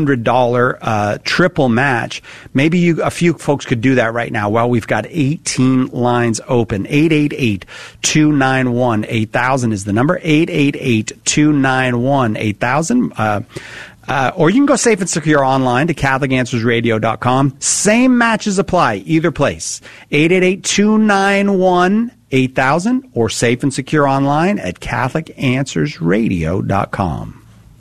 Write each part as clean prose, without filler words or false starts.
$100 triple match. Maybe a few folks could do that right now. Well, we've got 18 lines open. 888-291-8000 is the number. 888-291-8000. Or you can go safe and secure online to CatholicAnswersRadio.com. Same matches apply, either place. 888-291-8000 or safe and secure online at CatholicAnswersRadio.com.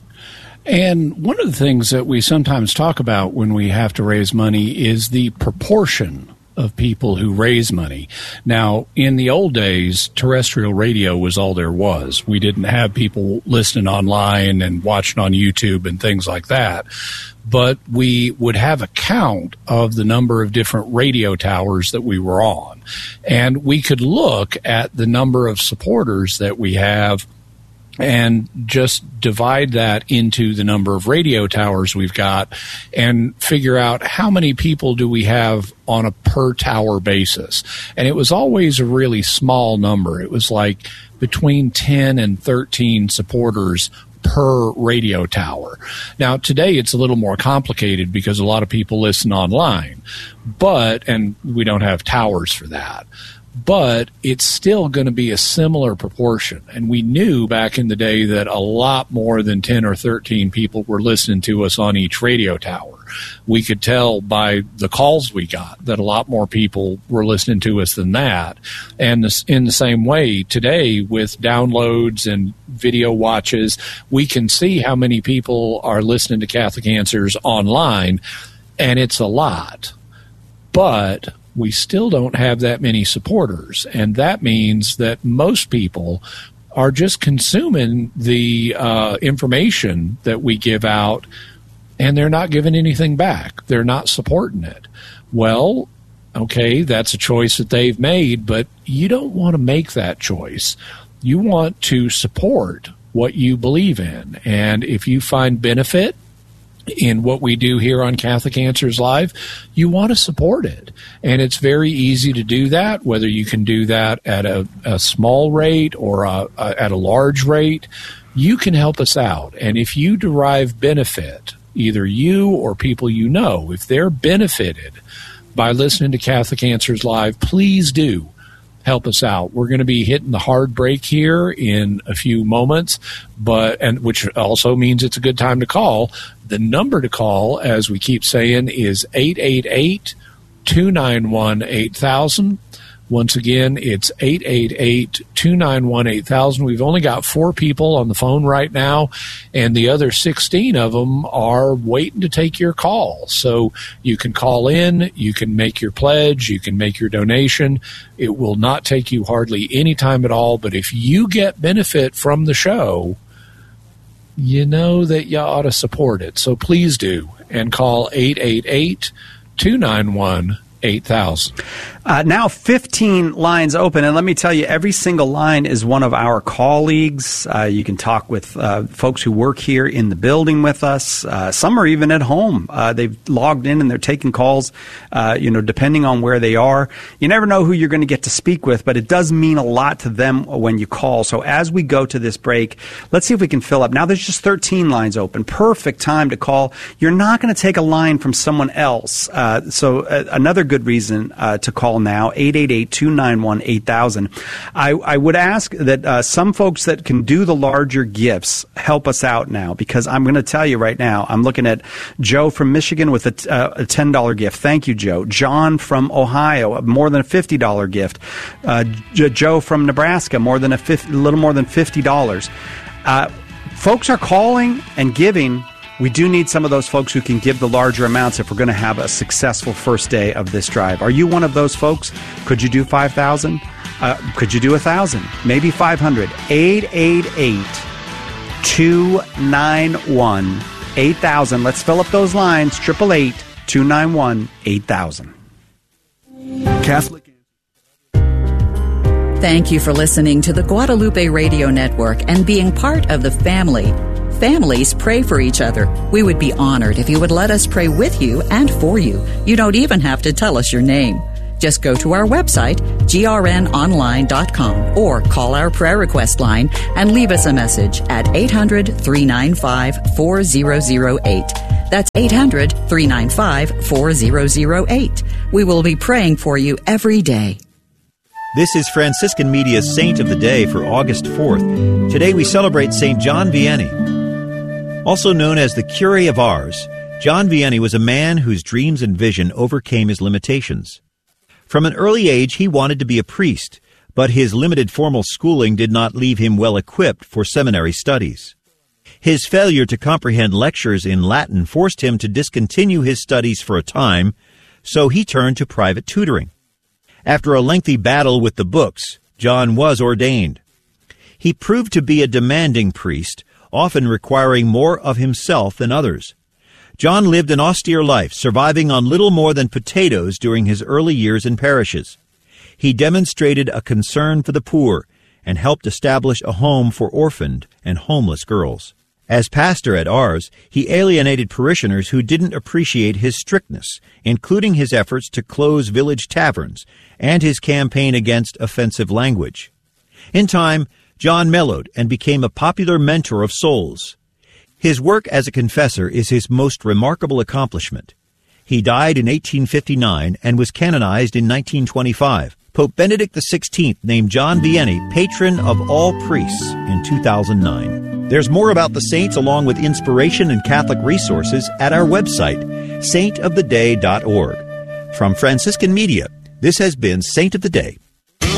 And one of the things that we sometimes talk about when we have to raise money is the proportion of people who raise money. Now, in the old days, terrestrial radio was all there was. We didn't have people listening online and watching on YouTube and things like that. But we would have a count of the number of different radio towers that we were on. And we could look at the number of supporters that we have and just divide that into the number of radio towers we've got and figure out how many people do we have on a per tower basis. And it was always a really small number. It was like between 10 and 13 supporters per radio tower. Now, today it's a little more complicated because a lot of people listen online, and we don't have towers for that. But it's still going to be a similar proportion. And we knew back in the day that a lot more than 10 or 13 people were listening to us on each radio tower. We could tell by the calls we got that a lot more people were listening to us than that. And in the same way, today with downloads and video watches, we can see how many people are listening to Catholic Answers online, and it's a lot. But we still don't have that many supporters, and that means that most people are just consuming the information that we give out, and they're not giving anything back. They're not supporting it. Well, okay, that's a choice that they've made, but you don't want to make that choice. You want to support what you believe in, and if you find benefit in what we do here on Catholic Answers Live, you want to support it. And it's very easy to do that, whether you can do that at a small rate or at a large rate. You can help us out. And if you derive benefit, either you or people you know, if they're benefited by listening to Catholic Answers Live, please do help us out. We're going to be hitting the hard break here in a few moments, which also means it's a good time to call. The number to call, as we keep saying, is 888-291-8000. Once again, it's 888-291-8000. We've only got 4 people on the phone right now, and the other 16 of them are waiting to take your call. So you can call in, you can make your pledge, you can make your donation. It will not take you hardly any time at all, but if you get benefit from the show, you know that you ought to support it. So please do, and call 888-291-8000. Now 15 lines open, and let me tell you, every single line is one of our colleagues. You can talk with folks who work here in the building with us. Some are even at home. They've logged in and they're taking calls, depending on where they are. You never know who you're going to get to speak with, but it does mean a lot to them when you call. So as we go to this break, let's see if we can fill up. Now there's just 13 lines open. Perfect time to call. You're not going to take a line from someone else. So another good reason to call now, 888-291-8000. I would ask that some folks that can do the larger gifts help us out now, because I'm going to tell you right now, I'm looking at Joe from Michigan with a $10 gift. Thank you, Joe. John from Ohio, more than a $50 gift. Joe from Nebraska, little more than $50. Folks are calling and giving. We do need some of those folks who can give the larger amounts if we're going to have a successful first day of this drive. Are you one of those folks? Could you do 5,000? Could you do 1,000? Maybe 500. 888-291-8000. Let's fill up those lines. 888-291-8000. Catholic. Thank you for listening to the Guadalupe Radio Network and being part of the family. Families pray for each other. We would be honored if you would let us pray with you and for you. You don't even have to tell us your name. Just go to our website, grnonline.com, or call our prayer request line and leave us a message at 800-395-4008. That's 800-395-4008. We will be praying for you every day. This is Franciscan Media's Saint of the Day for August 4th. Today we celebrate St. John Vianney. Also known as the Curé of Ars, John Vianney was a man whose dreams and vision overcame his limitations. From an early age, he wanted to be a priest, but his limited formal schooling did not leave him well equipped for seminary studies. His failure to comprehend lectures in Latin forced him to discontinue his studies for a time, so he turned to private tutoring. After a lengthy battle with the books, John was ordained. He proved to be a demanding priest, often requiring more of himself than others. John lived an austere life, surviving on little more than potatoes during his early years in parishes. He demonstrated a concern for the poor and helped establish a home for orphaned and homeless girls. As pastor at Ars, he alienated parishioners who didn't appreciate his strictness, including his efforts to close village taverns and his campaign against offensive language. In time, John mellowed and became a popular mentor of souls. His work as a confessor is his most remarkable accomplishment. He died in 1859 and was canonized in 1925. Pope Benedict XVI named John Vianney patron of all priests in 2009. There's more about the saints along with inspiration and Catholic resources at our website, saintoftheday.org. From Franciscan Media, this has been Saint of the Day.